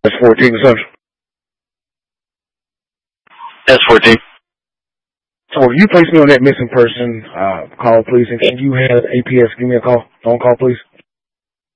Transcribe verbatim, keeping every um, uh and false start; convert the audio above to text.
S fourteen Central. S fourteen. So if you place me on that missing person uh, call, please, and can you have A P S give me a call? Phone call, please.